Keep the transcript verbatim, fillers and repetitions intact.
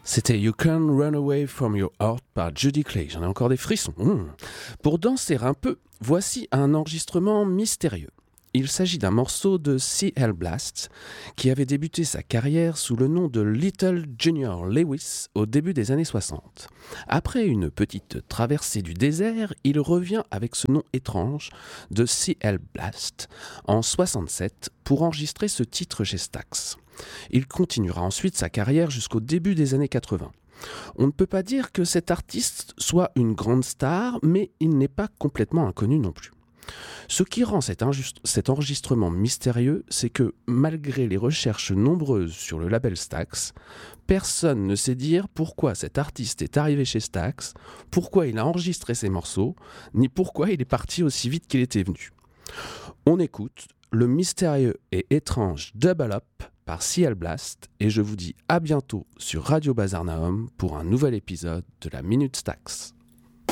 C'était You Can't Run Away From Your Heart par Judy Clay. J'en ai encore des frissons. Mmh. Pour danser un peu, voici un enregistrement mystérieux. Il s'agit d'un morceau de C L Blast qui avait débuté sa carrière sous le nom de Little Junior Lewis au début des années soixante. Après une petite traversée du désert, il revient avec ce nom étrange de C L Blast en soixante-sept pour enregistrer ce titre chez Stax. Il continuera ensuite sa carrière jusqu'au début des années quatre-vingts. On ne peut pas dire que cet artiste soit une grande star, mais il n'est pas complètement inconnu non plus. Ce qui rend cet, injust- cet enregistrement mystérieux, c'est que malgré les recherches nombreuses sur le label Stax, personne ne sait dire pourquoi cet artiste est arrivé chez Stax, pourquoi il a enregistré ses morceaux, ni pourquoi il est parti aussi vite qu'il était venu. On écoute le mystérieux et étrange Double Up par C L Blast et je vous dis à bientôt sur Radio Bazar Nahum pour un nouvel épisode de la Minute Stax.